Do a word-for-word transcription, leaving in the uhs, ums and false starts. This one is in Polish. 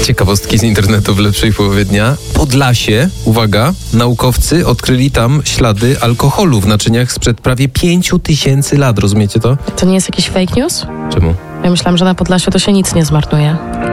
Ciekawostki z internetu w lepszej połowie dnia. Podlasie, uwaga, naukowcy odkryli tam ślady alkoholu w naczyniach sprzed prawie pięciu tysięcy lat. Rozumiecie to? To nie jest jakiś fake news? Czemu? Ja myślałam, że na Podlasiu to się nic nie zmarnuje.